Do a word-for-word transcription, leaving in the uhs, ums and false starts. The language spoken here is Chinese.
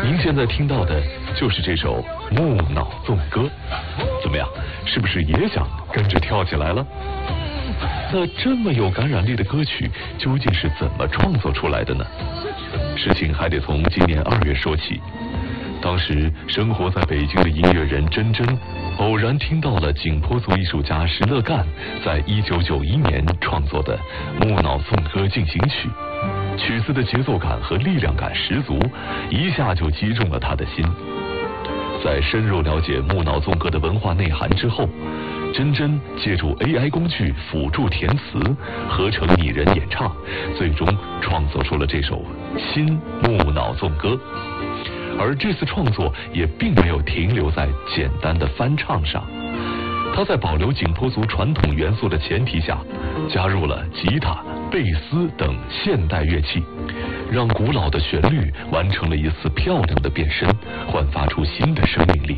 您现在听到的就是这首《木脑纵歌》，怎么样？是不是也想跟着跳起来了？那这么有感染力的歌曲究竟是怎么创作出来的呢？事情还得从今年二月说起。当时生活在北京的音乐人甄甄，偶然听到了景颇族艺术家石勒干在一九九一年创作的《木脑纵歌进行曲》，曲子的节奏感和力量感十足，一下就击中了他的心。在深入了解木脑纵歌的文化内涵之后，甄甄借助 A I 工具辅助填词，合成拟人演唱，最终创作出了这首新木脑纵歌。而这次创作也并没有停留在简单的翻唱上，他在保留景颇族传统元素的前提下，加入了吉他、贝斯等现代乐器，让古老的旋律完成了一次漂亮的变身，焕发出新的生命力。